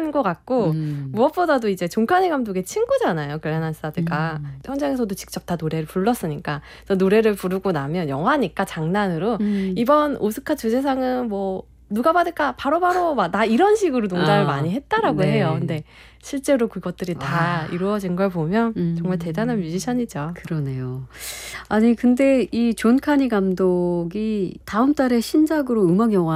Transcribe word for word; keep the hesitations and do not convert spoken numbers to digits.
한 것 같고 음. 무엇보다도 이제 존 카니 감독의 친구잖아요. 글렌 한사드가. 음. 현장에서도 직접 다 노래를 불렀으니까. 그래서 노래를 부르고 나면 영화니까 장난으로 음. 이번 오스카 주제상은 뭐 누가 받을까 바로바로 막 나 이런 식으로 농담을 아, 많이 했다라고 네. 해요. 근데 실제로 그것들이 다 아. 이루어진 걸 보면 음. 정말 대단한 뮤지션이죠. 그러네요. 아니 근데 이 존 카니 감독이 다음 달에 신작으로 음악 영화